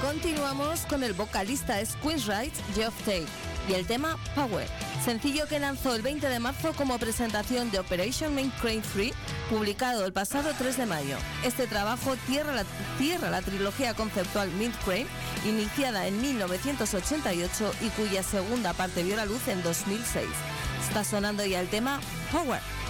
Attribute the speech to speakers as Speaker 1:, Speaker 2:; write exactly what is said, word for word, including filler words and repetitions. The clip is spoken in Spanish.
Speaker 1: Continuamos con el vocalista Squeeze Rights, Geoff Tate, y el tema Power, sencillo que lanzó el veinte de marzo como presentación de Operation Mint Crane tres, publicado el pasado tres de mayo. Este trabajo cierra la, cierra la trilogía conceptual Mint Crane, iniciada en mil novecientos ochenta y ocho y cuya segunda parte vio la luz en dos mil seis. Está sonando ya el tema Power.